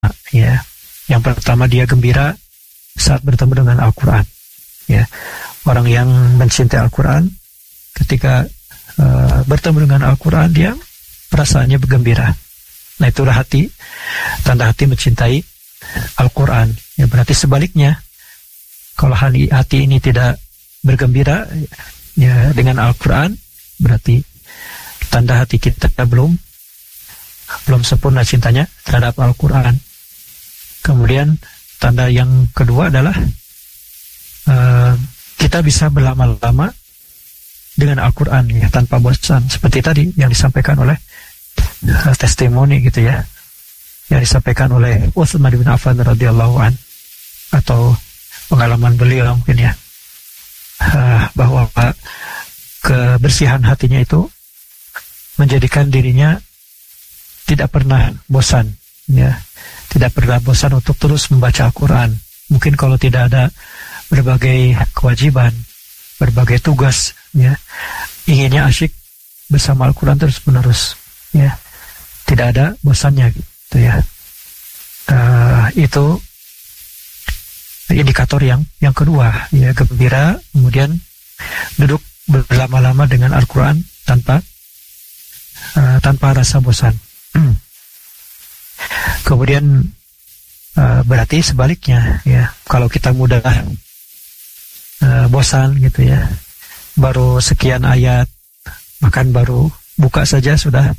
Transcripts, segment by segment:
ya. Yang pertama, dia gembira saat bertemu dengan Al-Quran, ya. Orang yang mencintai Al-Quran ketika bertemu dengan Al-Quran, dia perasaannya bergembira. Nah, itulah hati, tanda hati mencintai Al-Quran. Ya, berarti sebaliknya, kalau hati ini tidak bergembira ya dengan Al-Quran, berarti tanda hati kita belum sempurna cintanya terhadap Al-Quran. Kemudian tanda yang kedua adalah kita bisa berlama-lama dengan Al-Quran ya, tanpa bosan. Seperti tadi yang disampaikan oleh testimoni gitu ya, yang disampaikan oleh Utsman bin Affan radhiyallahu an, atau pengalaman beliau mungkin ya, bahwa kebersihan hatinya itu menjadikan dirinya tidak pernah bosan ya, tidak pernah bosan untuk terus membaca Al-Quran. Mungkin kalau tidak ada berbagai kewajiban, berbagai tugas ya, inginnya asyik bersama Al-Quran terus menerus ya, tidak ada bosannya gitu ya. Itu indikator yang kedua ya, gembira, kemudian duduk berlama-lama dengan Al-Quran tanpa rasa bosan. Kemudian berarti sebaliknya ya, kalau kita mudah bosan gitu ya, baru sekian ayat, bahkan baru buka saja sudah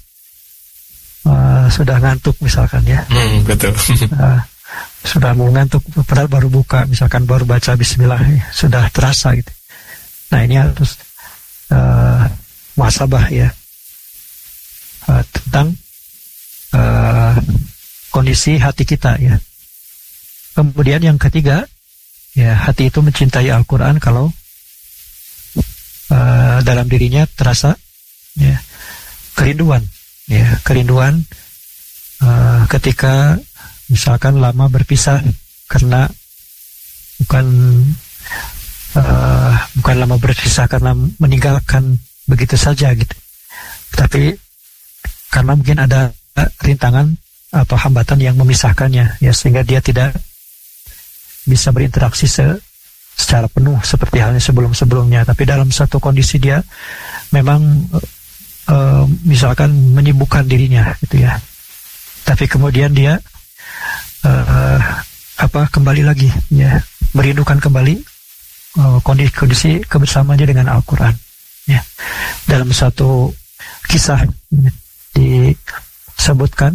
ngantuk misalkan ya. Betul. Sudah mau ngantuk padahal baru buka, misalkan baru baca bismillah ya, sudah terasa gitu. Nah, ini harus muhasabah ya, tentang kondisi hati kita ya. Kemudian yang ketiga ya, hati itu mencintai Al-Quran kalau dalam dirinya terasa ya kerinduan ya, kerinduan ketika misalkan lama berpisah, karena bukan lama berpisah karena meninggalkan begitu saja gitu, tapi karena mungkin ada rintangan atau hambatan yang memisahkannya ya, sehingga dia tidak bisa berinteraksi secara penuh seperti halnya sebelum-sebelumnya. Tapi dalam satu kondisi dia memang misalkan menyibukkan dirinya gitu ya, tapi kemudian dia kembali lagi ya, merindukan kembali kondisi kebersamaannya dengan Al-Quran ya. Dalam satu kisah disebutkan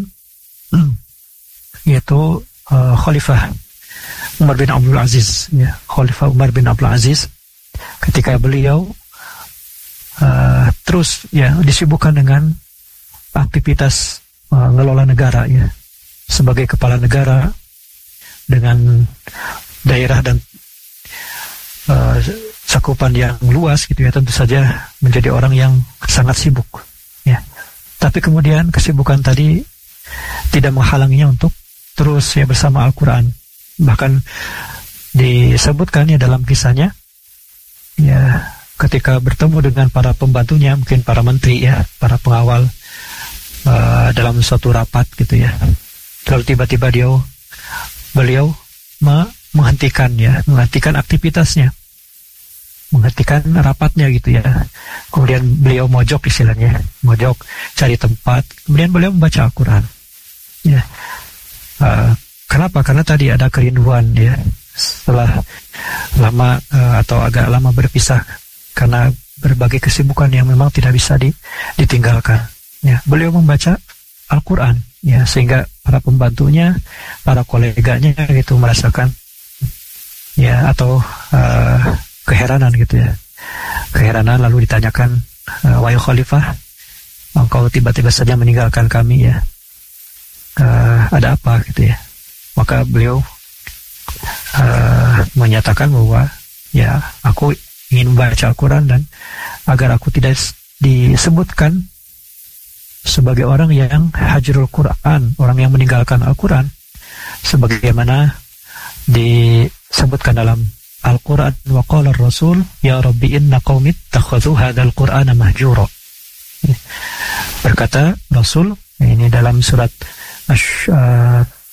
yaitu Khalifah Umar bin Abdul Aziz ya, Khalifah Umar bin Abdul Aziz ketika beliau terus ya disibukkan dengan aktivitas ngelola negara ya, sebagai kepala negara dengan daerah dan cakupan yang luas gitu ya, tentu saja menjadi orang yang sangat sibuk ya. Tapi kemudian kesibukan tadi tidak menghalanginya untuk terus ya bersama Al-Quran. Bahkan disebutkan ya dalam kisahnya ya, ketika bertemu dengan para pembantunya, mungkin para menteri ya, para pengawal dalam suatu rapat gitu ya, lalu tiba-tiba beliau menghentikan aktivitasnya, menghentikan rapatnya gitu ya. Kemudian beliau mojok, istilahnya mojok, cari tempat, kemudian beliau membaca Al-Quran ya. Kenapa? Karena tadi ada kerinduan ya, setelah lama atau agak lama berpisah karena berbagai kesibukan yang memang tidak bisa ditinggalkan ya. Beliau membaca Al-Quran ya, sehingga para pembantunya, para koleganya gitu merasakan ya, atau keheranan gitu ya, keheranan. Lalu ditanyakan, wahai Khalifah, engkau tiba-tiba saja meninggalkan kami ya, ada apa gitu ya. Maka beliau menyatakan bahwa ya, aku ingin membaca Al-Quran, dan agar aku tidak disebutkan sebagai orang yang hajrul Quran, orang yang meninggalkan Al-Quran, sebagaimana disebutkan dalam Al-Quran, wa qala ar-rasul ya rabbi inna qaumi ittakhadhu hadzal qur'ana mahjura. Berkata Rasul ini dalam surat